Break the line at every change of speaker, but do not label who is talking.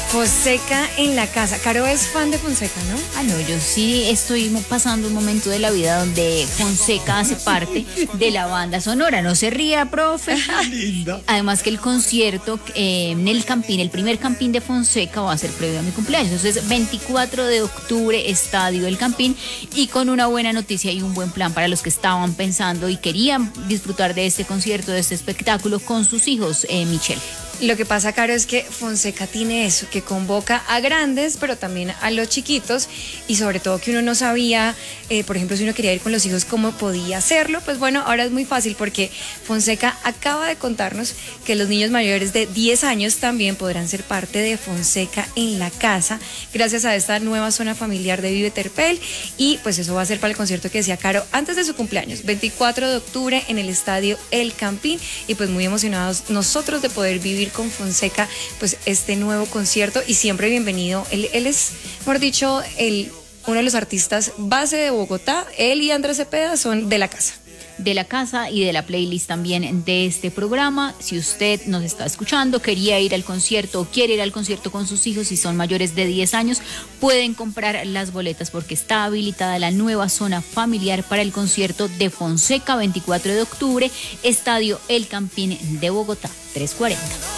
Fonseca en la casa. Caro es fan de Fonseca, ¿no?
Ah, no, yo sí estoy pasando un momento de la vida donde Fonseca hace parte de la banda sonora. No se ría, profe.
Linda.
Además que el concierto en el Campín, el primer Campín de Fonseca va a ser previo a mi cumpleaños. Entonces, 24 de octubre, Estadio El Campín, y con una buena noticia y un buen plan para los que estaban pensando y querían disfrutar de este concierto, de este espectáculo con sus hijos, Michelle.
Lo que pasa, Caro, es que Fonseca tiene eso, que convoca a grandes, pero también a los chiquitos, y sobre todo que uno no sabía, por ejemplo, si uno quería ir con los hijos, cómo podía hacerlo. Pues bueno, ahora es muy fácil porque Fonseca acaba de contarnos que los niños mayores de 10 años también podrán ser parte de Fonseca en la casa, gracias a esta nueva zona familiar de Vive Terpel, y pues eso va a ser para el concierto que decía Caro antes de su cumpleaños, 24 de octubre en el Estadio El Campín, y pues muy emocionados nosotros de poder vivir con Fonseca pues este nuevo concierto, y siempre bienvenido. Él es, mejor dicho, uno de los artistas base de Bogotá. Él y Andrés Cepeda son de la casa.
De la casa y de la playlist también de este programa. Si usted nos está escuchando, quería ir al concierto o quiere ir al concierto con sus hijos y son mayores de 10 años, pueden comprar las boletas porque está habilitada la nueva zona familiar para el concierto de Fonseca, 24 de octubre, Estadio El Campín de Bogotá, 3:40.